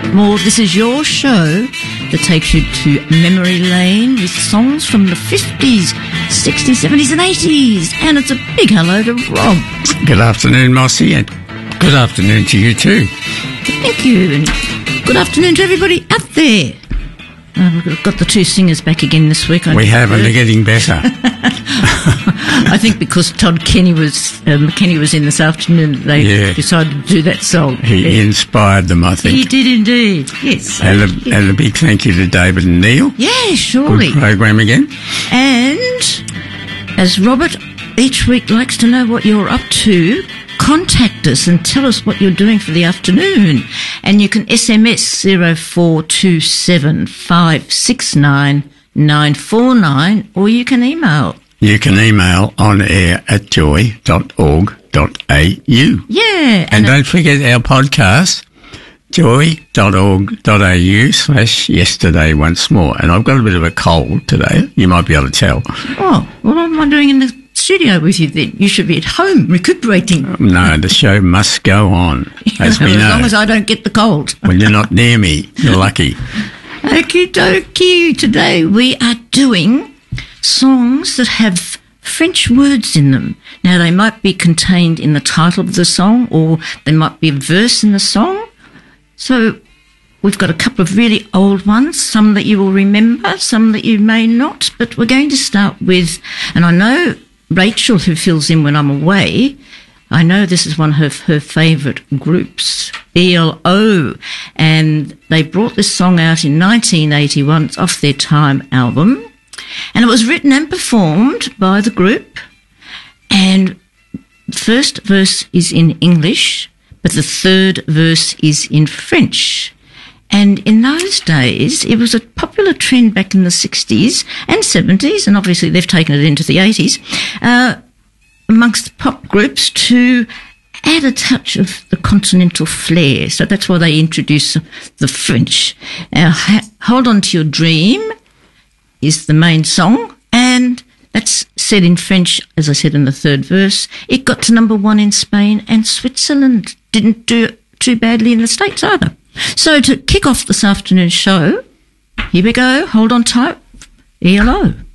more. This is your show that takes you to memory lane with songs from the 50s, 60s, 70s and 80s. And it's a big hello to Rob. Good afternoon, Mossy, and good afternoon to you too. Thank you, and good afternoon to everybody out there. We've got the two singers back again this week. We have, and they're getting better. I think because Todd Kenny was in this afternoon, they decided to do that song. He inspired them, I think. He did indeed, yes. And a big thank you to David and Neil. Yeah, surely. Good program again. And as Robert each week likes to know what you're up to, contact us and tell us what you're doing for the afternoon. And you can SMS 0427 569 949, or you can email. You can email on air at joy.org.au. Yeah. And don't forget our podcast, joy.org.au/yesterday once more. And I've got a bit of a cold today. You might be able to tell. Oh, what am I doing in the studio with you then? You should be at home recuperating. No, the show must go on, as we know. As long as I don't get the cold. Well, you're not near me. You're lucky. Okie dokie. Today we are doing songs that have French words in them. Now, they might be contained in the title of the song, or they might be a verse in the song. So we've got a couple of really old ones, some that you will remember, some that you may not. But we're going to start with, and I know Rachel, who fills in when I'm away, I know this is one of her favourite groups, ELO, and they brought this song out in 1981. It's off their Time album, and it was written and performed by the group, and the first verse is in English, but the third verse is in French. And in those days, it was a popular trend back in the 60s and 70s, and obviously they've taken it into the 80s, amongst pop groups to add a touch of the continental flair. So that's why they introduced the French. Hold On to Your Dream is the main song, and that's said in French, as I said in the third verse. It got to number 1 in Spain, and Switzerland didn't do too badly in the States either. So to kick off this afternoon's show, here we go. Hold on tight. ELO.